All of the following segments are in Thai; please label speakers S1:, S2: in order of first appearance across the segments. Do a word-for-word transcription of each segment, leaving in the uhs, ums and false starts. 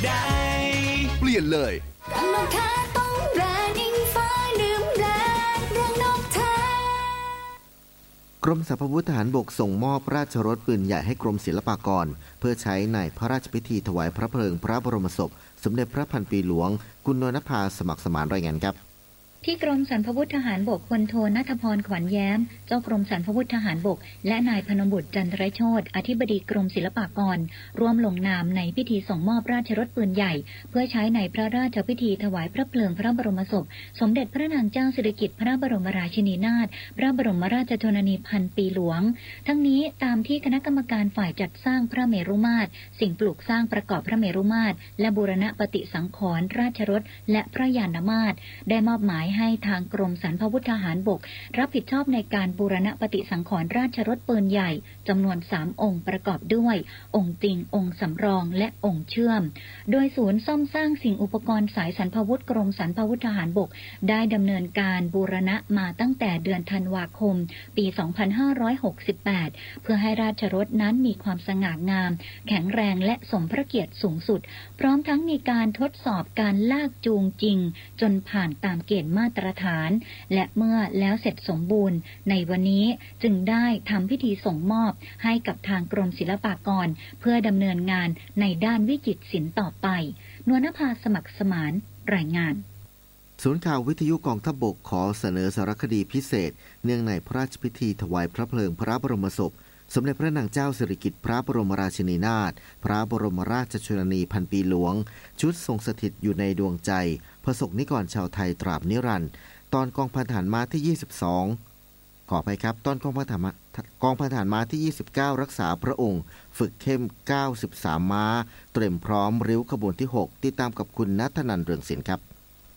S1: ใดเปลี่ยนเลย
S2: กับนกแท้ต้องแรงอิงฟ้าดื่มแรงเรื่องนกแท้
S3: กรมสรรพาวุธทหารบกส่งมอบราชรถปืนใหญ่ให้กรมศิลปากรเพื่อใช้ในพระราชพิธีถวายพระเพลิงพระบรมศพสมเด็จพระพันปีหลวงกุลนภาสมัครสมานรายงานครับ
S4: ที่กรมสรรพาวุธทหารบกพลโทณัฐพรขวัญแย้มเจ้ากรมสรรพาวุธทหารบกและนายพนมบุตรจันทรโชติอธิบดีกรมศิลปากรร่วมลงนามในพิธีส่งมอบราชรถปืนใหญ่เพื่อใช้ในพระราชพิธีถวายพระเพลิงพระบรมศพสมเด็จพระนางเจ้าสิริกิติ์พระบรมราชินีนาถพระบรมราชชนนีพันปีหลวงทั้งนี้ตามที่คณะกรรมการฝ่ายจัดสร้างพระเมรุมาตรสิ่งปลูกสร้างประกอบพระเมรุมาตรและบูรณปฏิสังขรณ์ราชรถและพระยานมาตรได้มอบหมายให้ทางกรมสรรพาวุธทหารบกรับผิดชอบในการบูรณปฏิสังขรณ์ราชรถปืนใหญ่จำนวนสามองค์ประกอบด้วยองค์จริงองค์สำรองและองค์เชื่อมโดยศูนย์ซ่อมสร้างสิ่งอุปกรณ์สายสรรพาวุธกรมสรรพาวุธทหารบกได้ดำเนินการบูรณะมาตั้งแต่เดือนธันวาคมปีสองพันห้าร้อยหกสิบแปดเพื่อให้ราชรถนั้นมีความสง่างามแข็งแรงและสมพระเกียรติสูงสุดพร้อมทั้งมีการทดสอบการลากจูงจริงจนผ่านตามเกณฑ์มาตรฐานและเมื่อแล้วเสร็จสมบูรณ์ในวันนี้จึงได้ทำพิธีส่งมอบให้กับทางกรมศิลปากรเพื่อดำเนินงานในด้านวิจิตรศิลป์ต่อไปนวลนภาสมัครสมานรายงาน
S3: ศูนย์ข่าววิทยุกองทัพบกขอเสนอสารคดีพิเศษเนื่องในพระราชพิธีถวายพระเพลิงพระบรมศพสมเด็จพระนางเจ้าสิริกิติ์พระบรมราชินีนาถพระบรมราชชนนีพันปีหลวงชุดทรงสถิตอยู่ในดวงใจประสบนิกรชาวไทยตราบนิรันดร์ตอนกองพันทหารม้าที่ยี่สิบสองขอไปครับตอนกองพันทหารกองพันทหารม้าที่ยี่สิบเก้ารักษาพระองค์ฝึกเข้มเก้าสิบสามม้าเตรียมพร้อมริ้วขบวนที่หกติดตามกับคุณณัฐนันท์เรืองศิลป์ครับ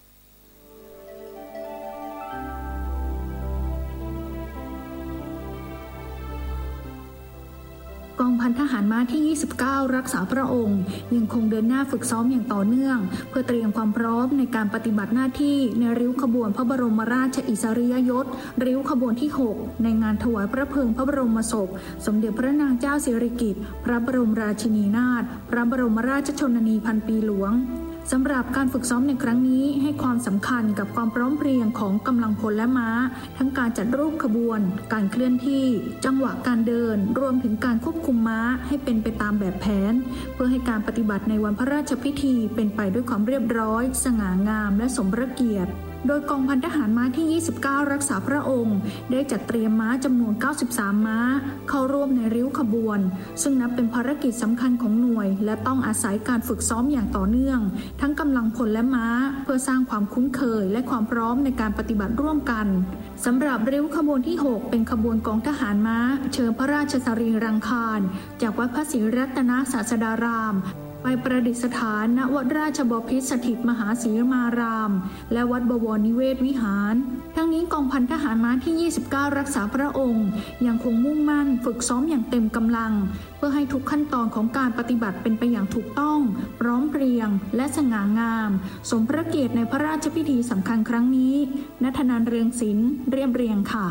S5: กองพันทหารม้าที่ยี่สิบเก้ารักษาพระองค์ยังคงเดินหน้าฝึกซ้อมอย่างต่อเนื่องเพื่อเตรียมความพร้อมในการปฏิบัติหน้าที่ในริ้วขบวนพระบรมราชอิสริยยศริ้วขบวนที่หกในงานถวายพระเพลิงพระบรมศพสมเด็จพระนางเจ้าสิริกิติ์พระบรมราชินีนาถพระบรมราชชนนีพันปีหลวงสำหรับการฝึกซ้อมในครั้งนี้ให้ความสำคัญกับความพร้อมเพรียงของกำลังพลและม้าทั้งการจัดรูปขบวนการเคลื่อนที่จังหวะการเดินรวมถึงการควบคุมม้าให้เป็นไปตามแบบแผนเพื่อให้การปฏิบัติในวันพระราชพิธีเป็นไปด้วยความเรียบร้อยสง่างามและสมพระเกียรติโดยกองพันทหารม้าที่ยี่สิบเก้ารักษาพระองค์ได้จัดเตรียมม้าจำนวนเก้าสิบสามม้าเข้าร่วมในริ้วขบวนซึ่งนับเป็นภารกิจสำคัญของหน่วยและต้องอาศัยการฝึกซ้อมอย่างต่อเนื่องทั้งกำลังพลและม้าเพื่อสร้างความคุ้นเคยและความพร้อมในการปฏิบัติร่วมกันสำหรับริ้วขบวนที่หกเป็นขบวนกองทหารม้าเชิญพระราชสรีรังคารจากวัดพระศรีรัตนศาสดารามไปประดิษฐานณวัดราชบพิตรสถิตมหาศรีมารามและวัดบวรนิเวศวิหารทั้งนี้กองพันทหารม้าที่ยี่สิบเก้ารักษาพระองค์ยังคงมุ่งมั่นฝึกซ้อมอย่างเต็มกำลังเพื่อให้ทุกขั้นตอนของการปฏิบัติเป็นไปอย่างถูกต้องพร้อมเพรียงและสง่างามสมพระเกียรติในพระราชพิธีสำคัญครั้งนี้ณฐนันท์เรืองศิลป์เรียบเรียงค่ะ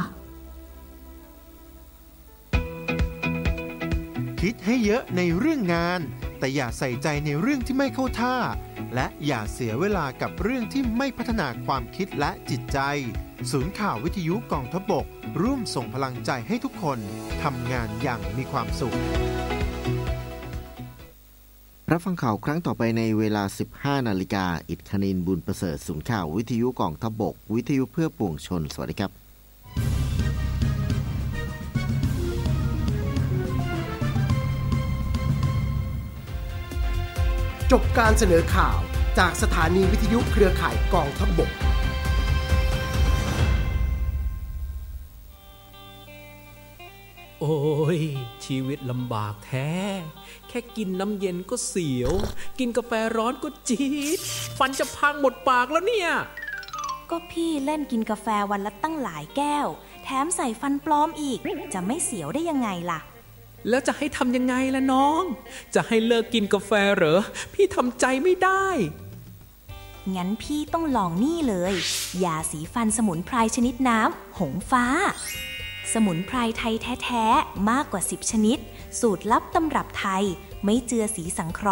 S6: คิดให้เยอะในเรื่องงานแต่อย่าใส่ใจในเรื่องที่ไม่เข้าท่าและอย่าเสียเวลากับเรื่องที่ไม่พัฒนาความคิดและจิตใจศูนย์ข่าววิทยุกองทัพบกร่วมส่งพลังใจให้ทุกคนทำงานอย่างมีความสุข
S3: รับฟังข่าวครั้งต่อไปในเวลา สิบห้านาฬิกา อิทธนินทร์บุญประเสริฐศูนย์ข่าววิทยุกองทัพบกวิทยุเพื่อปวงชนสวัสดีครับ
S7: จบการเสนอข่าวจากสถานีวิทยุเครือข่ายกองทัพบก
S8: โอ้ยชีวิตลำบากแท้แค่กินน้ำเย็นก็เสียวกินกาแฟร้อนก็จี๊ดฟันจะพังหมดปากแล้วเนี่ย
S9: ก็พี่เล่นกินกาแฟวันละตั้งหลายแก้วแถมใส่ฟันปลอมอีกจะไม่เสียวได้ยังไงล่ะ
S8: แล้วจะให้ทำยังไงล่ะน้องจะให้เลิกกินกาแฟเหรอพี่ทำใจไม่ได้
S9: งั้นพี่ต้องลองนี่เลยยาสีฟันสมุนไพรชนิดน้ำหงฟ้าสมุนไพรไทยแท้ๆมากกว่าสิบชนิดสูตรลับตำรับไทยไม่เจือสีสังเคราะห์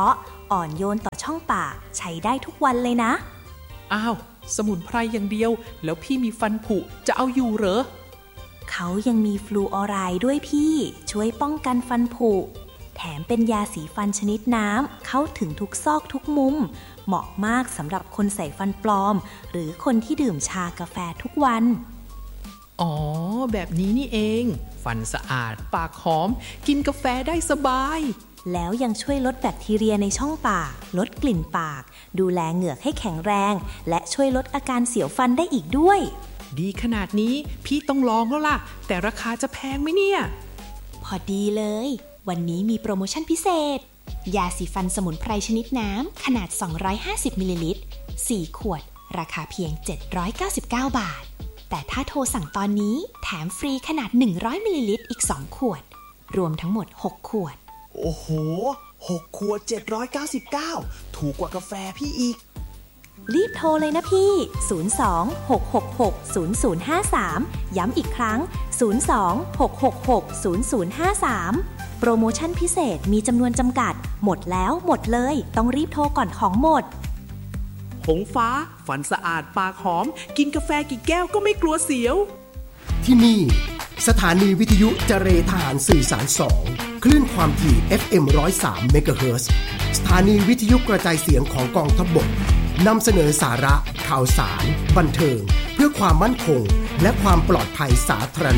S9: อ่อนโยนต่อช่องปากใช้ได้ทุกวันเลยนะ
S8: อ้าวสมุนไพรอย่างเดียวแล้วพี่มีฟันผุจะเอาอยู่เหรอ
S9: เขายังมีฟลูออไรด์ด้วยพี่ช่วยป้องกันฟันผุแถมเป็นยาสีฟันชนิดน้ำเข้าถึงทุกซอกทุกมุมเหมาะมากสำหรับคนใส่ฟันปลอมหรือคนที่ดื่มชากาแฟทุกวัน
S8: อ๋อแบบนี้นี่เองฟันสะอาดปากหอมกินกาแฟได้สบาย
S9: แล้วยังช่วยลดแบคทีเรียในช่องปากลดกลิ่นปากดูแลเหงือกให้แข็งแรงและช่วยลดอาการเสียวฟันได้อีกด้วย
S8: ดีขนาดนี้พี่ต้องลองแล้วล่ะแต่ราคาจะแพงไหมเนี่ย
S9: พอดีเลยวันนี้มีโปรโมชั่นพิเศษยาสีฟันสมุนไพรชนิดน้ำขนาดสองร้อยห้าสิบมิลลิลิตรสี่ขวดราคาเพียงเจ็ดร้อยเก้าสิบเก้าบาทแต่ถ้าโทรสั่งตอนนี้แถมฟรีขนาดหนึ่งร้อยมิลลิลิตรอีกสองขวดรวมทั้งหมดหกขวด
S1: โอ้โหหกขวดเจ็ดร้อยเก้าสิบเก้าถูกกว่ากาแฟพี่อีก
S9: รีบโทรเลยนะพี่ศูนย์ สอง หก หก หก ศูนย์ ศูนย์ ห้า สามย้ำอีกครั้งศูนย์ สอง หก หก หก ศูนย์ ศูนย์ ห้า สามโปรโมชั่นพิเศษมีจำนวนจำกัดหมดแล้วหมดเลยต้องรีบโทรก่อนของหมด
S8: หงฟ้าฟันสะอาดปากหอมกินกาแฟกี่แก้วก็ไม่กลัวเสียว
S7: ที่นี่สถานีวิทยุเจเรทหารสื่อสารสองคลื่นความถี่ เอฟ เอ็ม หนึ่งร้อยสาม เมกะเฮิรตซ์สถานีวิทยุกระจายเสียงของกองทัพบกนำเสนอสาระข่าวสารบันเทิงเพื่อความมั่นคงและความปลอดภัยสาธารณะ